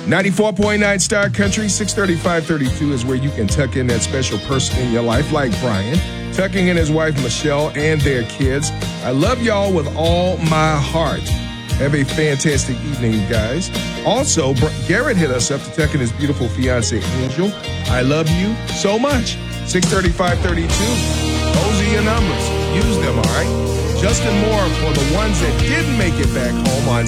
94.9 Star Country, 63532 is where you can tuck in that special person in your life, like Brian, tucking in his wife, Michelle, and their kids. I love y'all with all my heart. Have a fantastic evening, guys. Also, Garrett hit us up to tuck in his beautiful fiance, Angel. I love you so much. 63532. Those are your numbers. Use them, all right? Justin Moore for the ones that didn't make it back home on